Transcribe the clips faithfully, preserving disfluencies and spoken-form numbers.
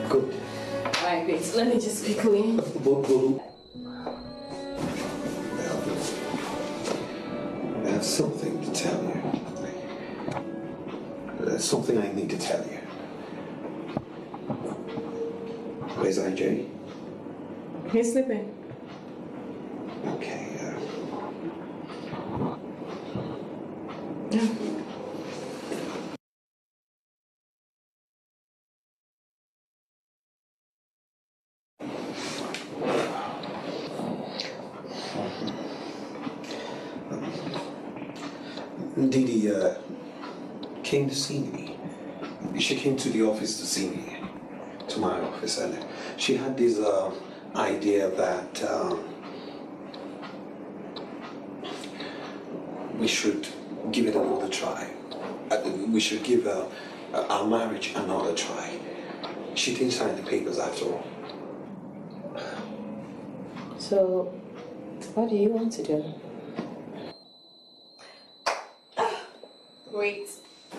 Good. Alright, wait, let me just quickly. I have something to tell you. There's something I need to tell you. Where's I J? He's sleeping. Okay, uh... Didi uh, came to see me. She came to the office to see me, to my office, and she had this uh, idea that um, we should give it another try. Uh, we should give uh, our marriage another try. She didn't sign the papers after all. So, what do you want to do? Wait.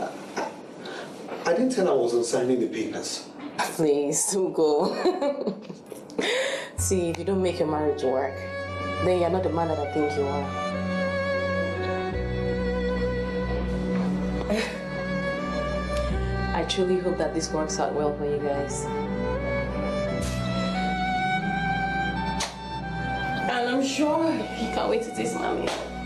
I didn't tell her I wasn't signing the papers. Please, don't go. See, if you don't make your marriage work, then you're not the man that I think you are. I truly hope that this works out well for you guys. And I'm sure he can't wait to taste mommy.